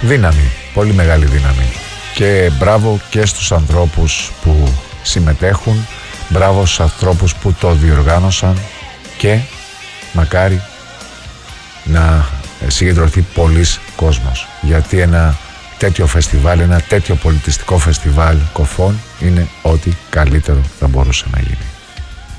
δύναμη, πολύ μεγάλη δύναμη. Και μπράβο και στους ανθρώπους που συμμετέχουν, μπράβο στους ανθρώπους που το διοργάνωσαν και μακάρι να συγκεντρωθεί πολλής κόσμος, γιατί ένα τέτοιο φεστιβάλ, ένα τέτοιο πολιτιστικό φεστιβάλ Κοφών είναι ό,τι καλύτερο θα μπορούσε να γίνει.